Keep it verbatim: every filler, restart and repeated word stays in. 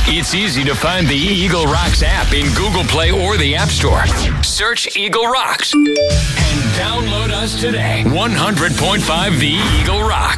It's easy to find the Eagle Rocks app in Google Play or the App Store. Search Eagle Rocks and download us today. one hundred point five The Eagle Rock.